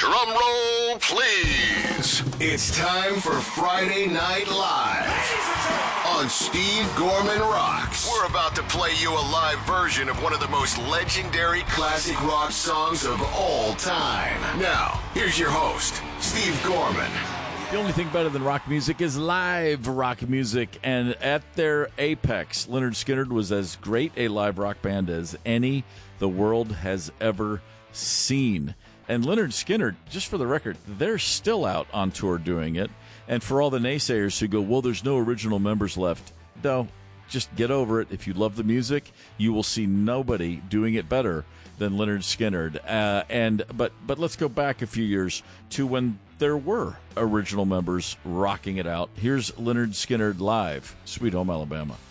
Drum roll, please. It's time for Friday Night Live on Steve Gorman Rocks. We're about to play you a live version of one of the most legendary classic rock songs of all time. Now, here's your host, Steve Gorman. The only thing better than rock music is live rock music, and at their apex, Lynyrd Skynyrd was as great a live rock band as any the world has ever seen. And Lynyrd Skynyrd, just for the record, they're still out on tour doing it. And for all the naysayers who go, well, there's no original members left, no, just get over it. If you love the music, you will see nobody doing it better than Lynyrd Skynyrd. But let's go back a few years to when there were original members rocking it out. Here's Lynyrd Skynyrd live, Sweet Home Alabama.